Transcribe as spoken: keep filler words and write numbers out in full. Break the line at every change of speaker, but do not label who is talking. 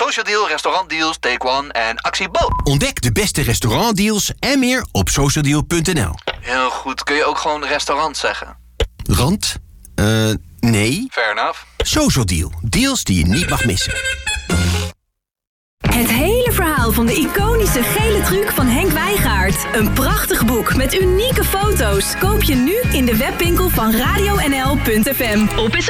Social Deal, Restaurant Deals, Take One en Actie Bo.
Ontdek de beste restaurantdeals en meer op socialdeal punt n l.
Heel goed. Kun je ook gewoon restaurant zeggen?
Rand? Eh, uh, nee.
Fair enough.
Social Deal. Deals die je niet mag missen.
Het hele verhaal van de iconische gele truc van Henk Wijngaard. Een prachtig boek met unieke foto's. Koop je nu in de webwinkel van radio n l punt f m. Op is